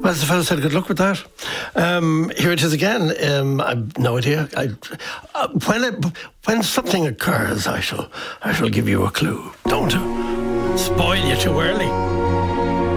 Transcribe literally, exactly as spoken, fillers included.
Well, as the fellow said, good luck with that. Um, here it is again. Um, I've no idea. I, uh, when it, when something occurs, I shall I shall give you a clue. Don't spoil you too early.